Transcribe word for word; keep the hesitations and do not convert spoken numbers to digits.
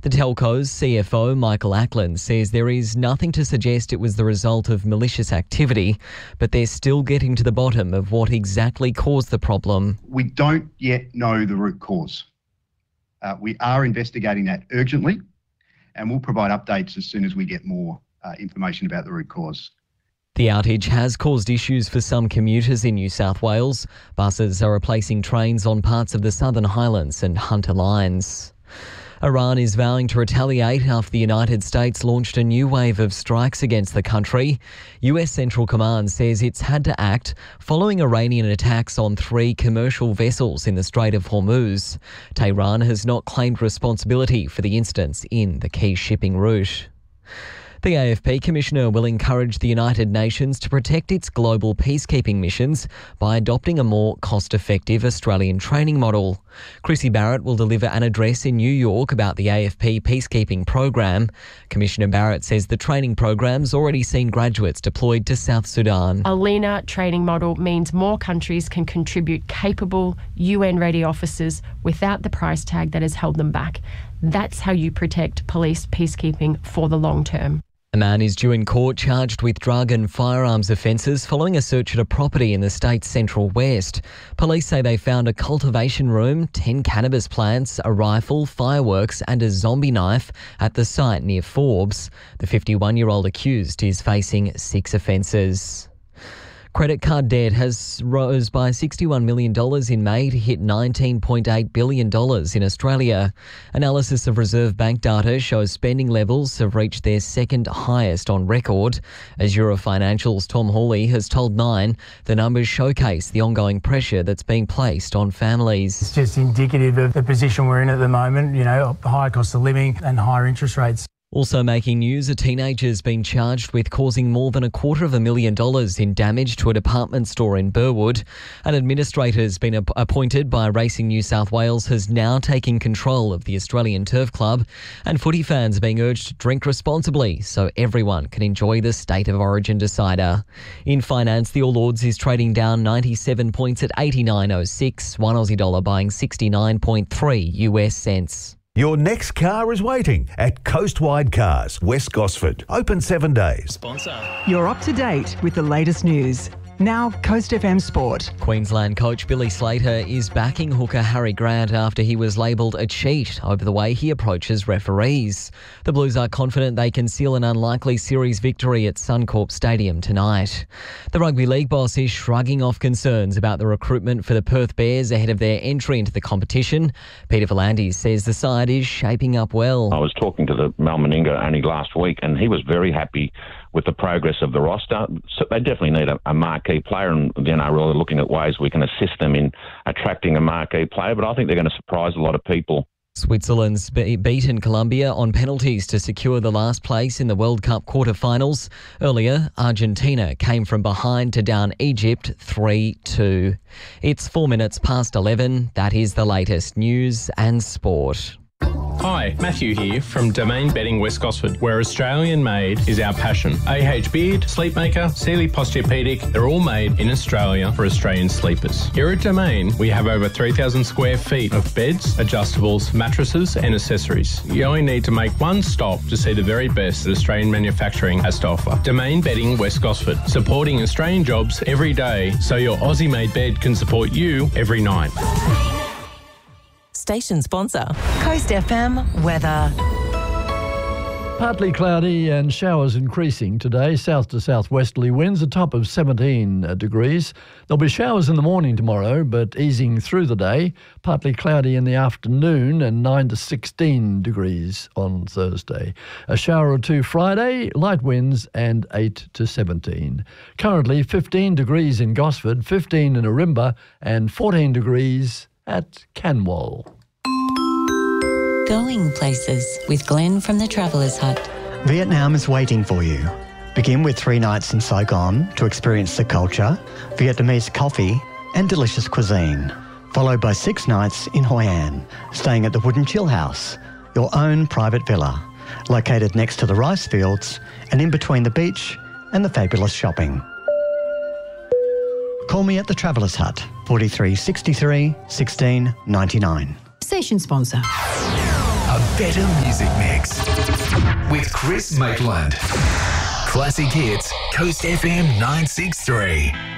The telco's C F O, Michael Ackland, says there is nothing to suggest it was the result of malicious activity, but they're still getting to the bottom of what exactly caused the problem. We don't yet know the root cause. Uh, we are investigating that urgently, and we'll provide updates as soon as we get more uh, information about the root cause. The outage has caused issues for some commuters in New South Wales. Buses are replacing trains on parts of the Southern Highlands and Hunter lines. Iran is vowing to retaliate after the United States launched a new wave of strikes against the country. U S Central Command says it's had to act following Iranian attacks on three commercial vessels in the Strait of Hormuz. Tehran has not claimed responsibility for the incidents in the key shipping route. The A F P Commissioner will encourage the United Nations to protect its global peacekeeping missions by adopting a more cost-effective Australian training model. Chrissy Barrett will deliver an address in New York about the A F P peacekeeping program. Commissioner Barrett says the training program's already seen graduates deployed to South Sudan. A leaner training model means more countries can contribute capable U N-ready officers without the price tag that has held them back. That's how you protect police peacekeeping for the long term. A man is due in court charged with drug and firearms offences following a search at a property in the state's central west. Police say they found a cultivation room, ten cannabis plants, a rifle, fireworks and a zombie knife at the site near Forbes. The fifty-one-year-old accused is facing six offences. Credit card debt has rose by sixty-one million dollars in May to hit nineteen point eight billion dollars in Australia. Analysis of Reserve Bank data shows spending levels have reached their second highest on record. As Eurofinancial's Tom Hawley has told Nine, the numbers showcase the ongoing pressure that's being placed on families. It's just indicative of the position we're in at the moment, you know, higher cost of living and higher interest rates. Also making news, a teenager has been charged with causing more than a quarter of a million dollars in damage to a department store in Burwood. An administrator has been ap- appointed by Racing New South Wales, has now taken control of the Australian Turf Club, and footy fans are being urged to drink responsibly so everyone can enjoy the State of Origin decider. In finance, the All Ords is trading down ninety-seven points at eighty-nine oh six, one Aussie dollar buying sixty-nine point three U S cents. Your next car is waiting at Coastwide Cars, West Gosford. Open seven days. Sponsor. You're up to date with the latest news. Now, Coast F M Sport. Queensland coach Billy Slater is backing hooker Harry Grant after he was labelled a cheat over the way he approaches referees. The Blues are confident they can seal an unlikely series victory at Suncorp Stadium tonight. The rugby league boss is shrugging off concerns about the recruitment for the Perth Bears ahead of their entry into the competition. Peter V'landys says the side is shaping up well. I was talking to the Mal Meninga only last week and he was very happy with the progress of the roster. So they definitely need a, a marquee player, and the N R L are looking at ways we can assist them in attracting a marquee player, but I think they're going to surprise a lot of people. Switzerland's be- beaten Colombia on penalties to secure the last place in the World Cup quarter-finals. Earlier, Argentina came from behind to down Egypt three two. It's four minutes past eleven. That is the latest news and sport. Hi, Matthew here from Domain Bedding West Gosford, where Australian made is our passion. A H Beard, Sleepmaker, Sealy Posturepedic, they're all made in Australia for Australian sleepers. Here at Domain, we have over three thousand square feet of beds, adjustables, mattresses and accessories. You only need to make one stop to see the very best that Australian manufacturing has to offer. Domain Bedding West Gosford, supporting Australian jobs every day so your Aussie-made bed can support you every night. Station sponsor. Coast F M weather. Partly cloudy and showers increasing today. South to southwesterly winds, a top of seventeen degrees. There'll be showers in the morning tomorrow, but easing through the day. Partly cloudy in the afternoon and nine to sixteen degrees on Thursday. A shower or two Friday, light winds and eight to seventeen. Currently fifteen degrees in Gosford, fifteen in Arimba and fourteen degrees at Canwall. Going places with Glenn from the Traveller's Hut. Vietnam is waiting for you. Begin with three nights in Saigon to experience the culture, Vietnamese coffee and delicious cuisine. Followed by six nights in Hoi An, staying at the Wooden Chill House, your own private villa, located next to the rice fields and in between the beach and the fabulous shopping. Call me at the Traveller's Hut, forty-three sixty-three, sixteen ninety-nine. Station sponsor. A better music mix with Chris Maitland. Classic Hits, Coast F M nine six three.